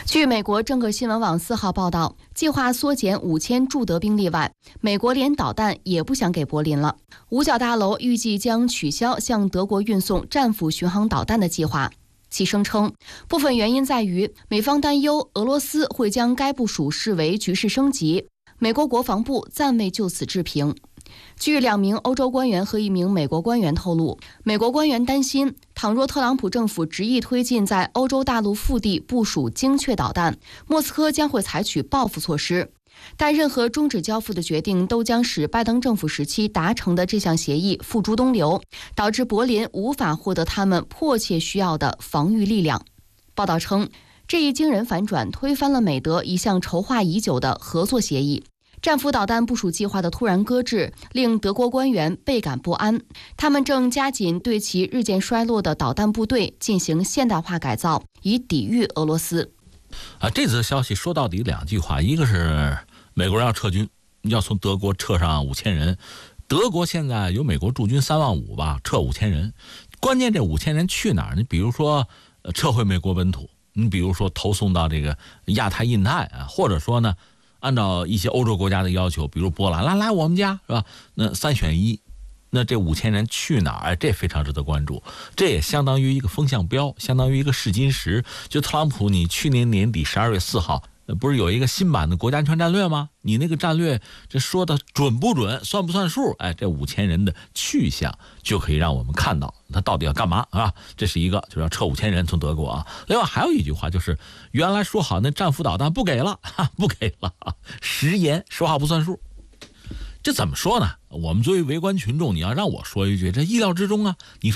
据美国政客新闻网4号报道，计划缩减5000驻德兵力外，美国连导弹也不想给柏林了。五角大楼预计将取消向德国运送战斧巡航导弹的计划。其声称，部分原因在于美方担忧俄罗斯会将该部署视为局势升级。美国国防部暂未就此置评。据2名欧洲官员和1名美国官员透露，美国官员担心，倘若特朗普政府执意推进在欧洲大陆腹地部署精确导弹，莫斯科将会采取报复措施。但任何终止交付的决定都将使拜登政府时期达成的这项协议付诸东流，导致柏林无法获得他们迫切需要的防御力量。报道称，这一惊人反转推翻了美德一向筹划已久的合作协议。战斧导弹部署计划的突然搁置，令德国官员倍感不安。他们正加紧对其日渐衰落的导弹部队进行现代化改造，以抵御俄罗斯。 这则消息说到底2句话，一个是美国人要撤军，要从德国撤上5000人。德国现在有美国驻军35000吧，撤5000人。关键这5000人去哪儿？你比如说撤回美国本土，你比如说投送到这个亚太、印太啊，或者说呢，按照一些欧洲国家的要求，比如波兰来我们家是吧？那3选1，那这5000人去哪儿？这非常值得关注。这也相当于一个风向标，相当于一个试金石。就特朗普，你去年年底12月4号，不是有一个新版的国家安全战略吗？你那个战略这说的准不准，算不算数？这5000人的去向就可以让我们看到他到底要干嘛啊？这是一个，就是要撤5000人从德国啊。另外还有一句话，就是原来说好那战斧导弹不给了，不给了，食言，说话不算数。这怎么说呢？我们作为围观群众，你要让我说一句，这意料之中啊。你说